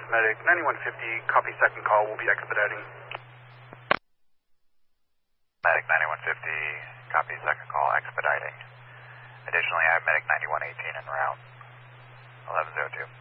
Medic 9150, copy second call, we'll be expediting. Medic 9150, copy second call, expediting. Additionally, I have Medic 9118 en route. 1102.